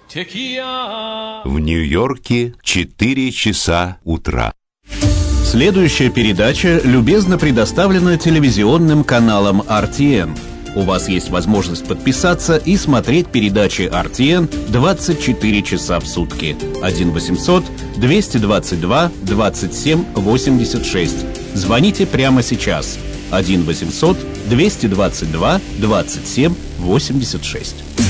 В Нью-Йорке 4 часа утра. Следующая передача любезно предоставлена телевизионным каналом RTN. У вас есть возможность подписаться и смотреть передачи RTN 24 часа в сутки. 1-800-222-27-86. Звоните прямо сейчас. 1-800-222-27-86.